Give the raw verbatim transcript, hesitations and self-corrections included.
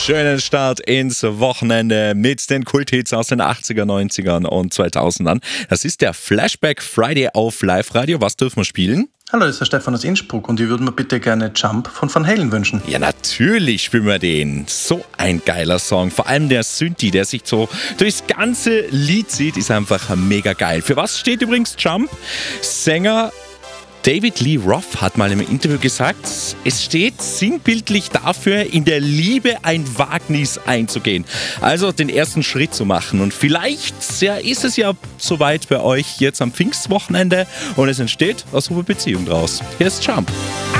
Schönen Start ins Wochenende mit den Kulthits aus den achtziger, neunzigern und zweitausendern. Das ist der Flashback Friday auf Live-Radio. Was dürfen wir spielen? Hallo, das ist der Stefan aus Innsbruck und ich würde mir bitte gerne Jump von Van Halen wünschen. Ja, natürlich spielen wir den. So ein geiler Song. Vor allem der Synthi, der sich so durchs ganze Lied zieht, ist einfach mega geil. Für was steht übrigens Jump? Sänger David Lee Roth hat mal im Interview gesagt, es steht sinnbildlich dafür, in der Liebe ein Wagnis einzugehen. Also den ersten Schritt zu machen. Und vielleicht ja, ist es ja soweit bei euch jetzt am Pfingstwochenende und es entsteht eine super Beziehung draus. Hier ist Jump.